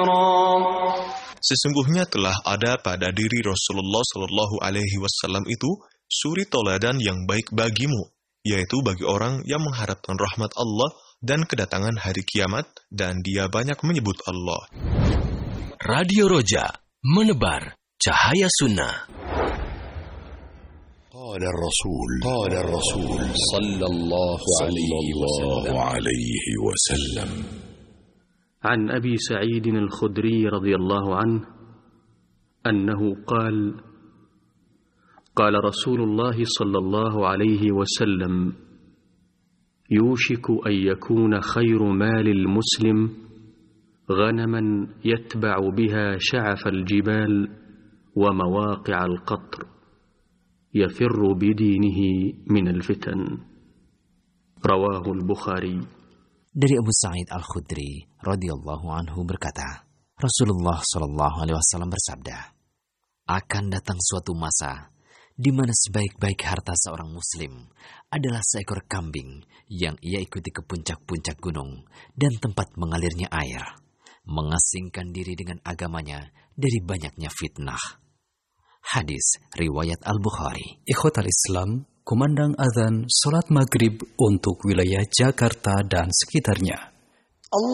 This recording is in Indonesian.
Sesungguhnya telah ada pada diri Rasulullah Shallallahu Alaihi Wasallam itu suri toladan yang baik bagimu, yaitu bagi orang yang mengharapkan rahmat Allah dan kedatangan hari kiamat, dan dia banyak menyebut Allah. Radio Roja, menebar cahaya sunnah. قال الرسول صلى الله عليه وسلم عن أبي سعيد الخدري رضي الله عنه أنه قال رسول الله صلى الله عليه وسلم يوشك أن يكون خير مال المسلم غنما يتبع بها شعف الجبال ومواقع القطر يفر بدينه من الفتن. رواه البخاري. Dari Abu Sa'id Al-Khudri radhiyallahu anhu berkata, Rasulullah shallallahu alaihi wasallam bersabda, akan datang suatu masa di mana sebaik-baik harta seorang muslim adalah seekor kambing yang ia ikuti ke puncak-puncak gunung dan tempat mengalirnya air, mengasingkan diri dengan agamanya dari banyaknya fitnah. Hadis riwayat Al-Bukhari. Ikhwatal Islam, kumandang azan salat maghrib untuk wilayah Jakarta dan sekitarnya.